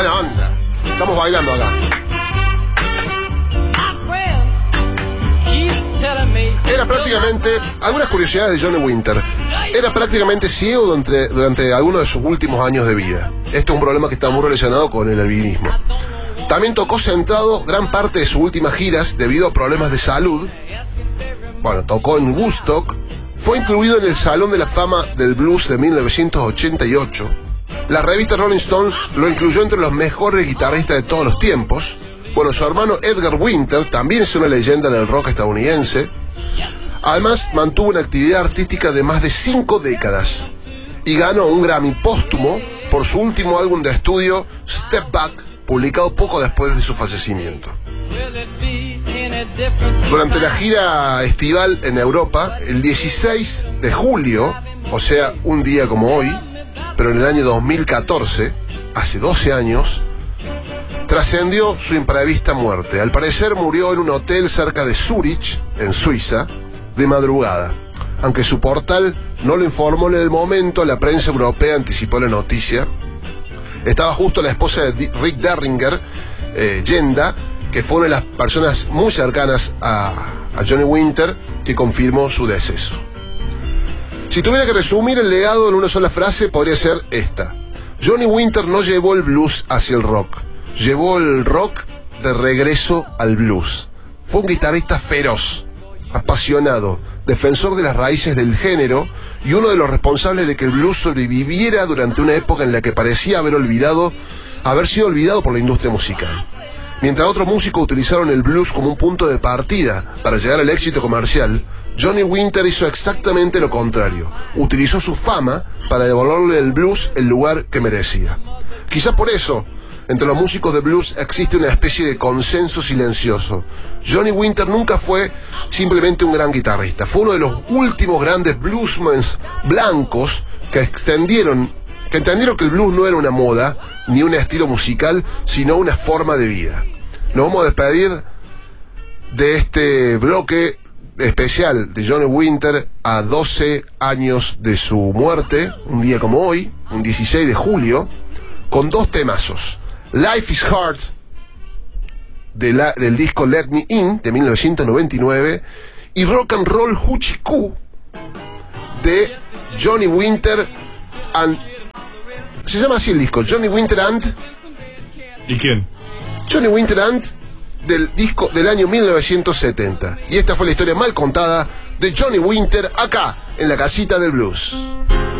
Buena onda. Estamos bailando acá. Era prácticamente, algunas curiosidades de Johnny Winter. Era prácticamente ciego durante algunos de sus últimos años de vida. Esto es un problema que está muy relacionado con el albinismo. También tocó sentado gran parte de sus últimas giras debido a problemas de salud. Bueno, tocó en Woodstock. Fue incluido en el Salón de la Fama del Blues de 1988. La revista Rolling Stone lo incluyó entre los mejores guitarristas de todos los tiempos. Bueno, su hermano Edgar Winter también es una leyenda del rock estadounidense. Además, mantuvo una actividad artística de más de 5 décadas y ganó un Grammy póstumo por su último álbum de estudio, Step Back, publicado poco después de su fallecimiento. Durante la gira estival en Europa, el 16 de julio, o sea, un día como hoy, pero en el año 2014, hace 12 años, trascendió su imprevista muerte. Al parecer murió en un hotel cerca de Zúrich, en Suiza, de madrugada. Aunque su portal no lo informó en el momento, la prensa europea anticipó la noticia. Estaba justo la esposa de Rick Derringer, Yenda, que fue una de las personas muy cercanas a Johnny Winter, que confirmó su deceso. Si tuviera que resumir el legado en una sola frase, podría ser esta: Johnny Winter no llevó el blues hacia el rock, llevó el rock de regreso al blues. Fue un guitarrista feroz, apasionado, defensor de las raíces del género y uno de los responsables de que el blues sobreviviera durante una época en la que parecía haber sido olvidado por la industria musical. Mientras otros músicos utilizaron el blues como un punto de partida para llegar al éxito comercial, Johnny Winter hizo exactamente lo contrario. Utilizó su fama para devolverle al blues el lugar que merecía. Quizá por eso, entre los músicos de blues existe una especie de consenso silencioso. Johnny Winter nunca fue simplemente un gran guitarrista. Fue uno de los últimos grandes bluesmen blancos que entendieron que el blues no era una moda ni un estilo musical, sino una forma de vida. Nos vamos a despedir de este bloque especial de Johnny Winter a 12 años de su muerte, un día como hoy, un 16 de julio, con 2 temazos. Life is Hard, del disco Let Me In, de 1999, y Rock and Roll Hoochie Coo, de Johnny Winter and... Se llama así el disco, Johnny Winter and... ¿Y quién? Johnny Winter and, del disco del año 1970. Y esta fue la historia mal contada de Johnny Winter acá, en la casita del blues.